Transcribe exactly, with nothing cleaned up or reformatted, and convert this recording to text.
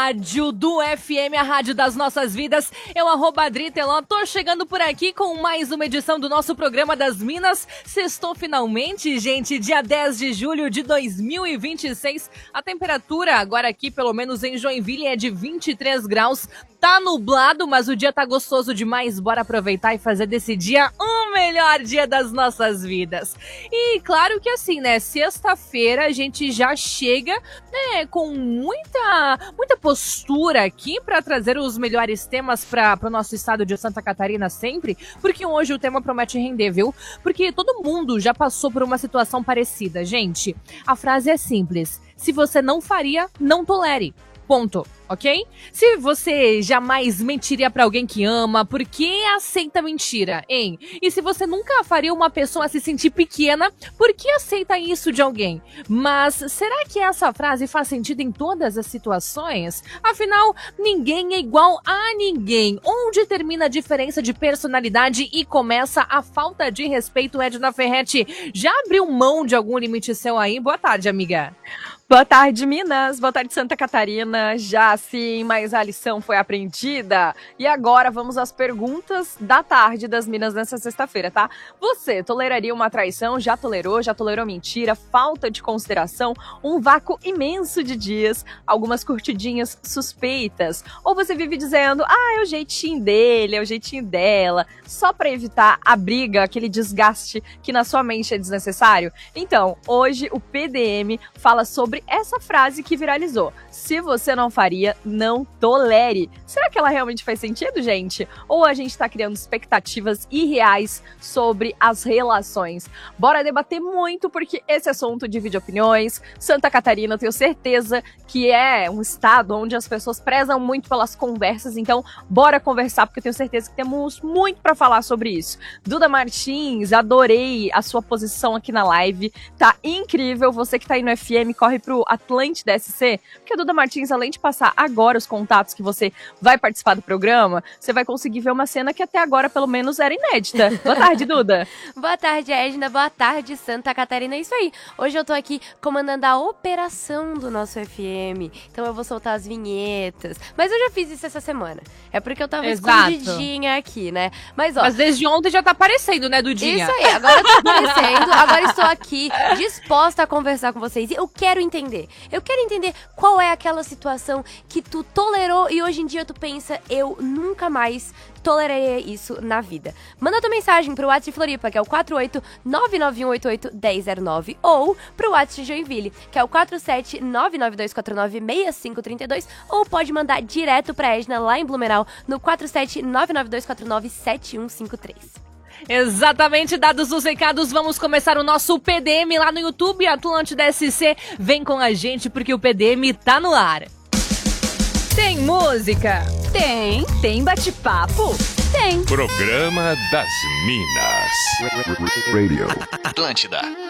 rádio do F M, a rádio das nossas vidas. Eu, arroba Adri Teló, tô chegando por aqui com mais uma edição do nosso programa das Minas. Sextou finalmente, gente, dia dez de julho de dois mil e vinte e seis. A temperatura agora aqui, pelo menos em Joinville, é de vinte e três graus. Tá nublado, mas o dia tá gostoso demais. Bora aproveitar e fazer desse dia o melhor dia das nossas vidas. E claro que assim, né, sexta-feira a gente já chega, né, com muita, muita postura aqui para trazer os melhores temas para o nosso estado de Santa Catarina sempre, porque hoje o tema promete render, viu? Porque todo mundo já passou por uma situação parecida, gente. A frase é simples: se você não faria, não tolere. Ponto, ok? Se você jamais mentiria pra alguém que ama, por que aceita mentira, hein? E se você nunca faria uma pessoa se sentir pequena, por que aceita isso de alguém? Mas será que essa frase faz sentido em todas as situações? Afinal, ninguém é igual a ninguém. Onde termina a diferença de personalidade e começa a falta de respeito, Edna Ferretti? Já abriu mão de algum limite seu aí? Boa tarde, amiga. Boa tarde, Minas. Boa tarde, Santa Catarina. Já sim, mas a lição foi aprendida. E agora vamos às perguntas da tarde das Minas nessa sexta-feira, tá? Você toleraria uma traição? Já tolerou? Já tolerou mentira? Falta de consideração? Um vácuo imenso de dias? Algumas curtidinhas suspeitas? Ou você vive dizendo, ah, é o jeitinho dele, é o jeitinho dela, só pra evitar a briga, aquele desgaste que na sua mente é desnecessário? Então, hoje o P D M fala sobre essa frase que viralizou: se você não faria, não tolere. Será que ela realmente faz sentido, gente? Ou a gente tá criando expectativas irreais sobre as relações? Bora debater muito, porque esse assunto divide opiniões. Santa Catarina, eu tenho certeza que é um estado onde as pessoas prezam muito pelas conversas, então bora conversar, porque eu tenho certeza que temos muito pra falar sobre isso. Duda Martins, adorei a sua posição aqui na live, tá incrível. Você que tá aí no F M, corre pro Atlântida S C, porque a Duda Martins, além de passar agora os contatos que você vai participar do programa, você vai conseguir ver uma cena que até agora, pelo menos, era inédita. Boa tarde, Duda. Boa tarde, Edna. Boa tarde, Santa Catarina. É isso aí. Hoje eu tô aqui comandando a operação do nosso F M, então eu vou soltar as vinhetas. Mas eu já fiz isso essa semana. É porque eu tava Exato. escondidinha aqui, né? Mas, ó... Mas desde ontem já tá aparecendo, né, Dudinha? Isso aí. Agora tá aparecendo. Agora estou aqui, disposta a conversar com vocês. E eu quero entender. Eu quero entender qual é aquela situação que tu tolerou e hoje em dia tu pensa, eu nunca mais tolerei isso na vida. Manda tua mensagem pro WhatsApp de Floripa, que é o quatro oito nove nove um oito oito um zero zero nove, ou pro WhatsApp de Joinville, que é o quatro sete nove nove dois quatro nove seis cinco três dois, ou pode mandar direto pra Edna lá em Blumenau, no quatro sete nove nove dois quatro nove sete um cinco três. Exatamente, dados os recados, vamos começar o nosso P D M lá no YouTube, Atlântida S C. Vem com a gente porque o P D M tá no ar. Tem música? Tem. Tem bate-papo? Tem. Programa das Minas. Radio. Atlântida.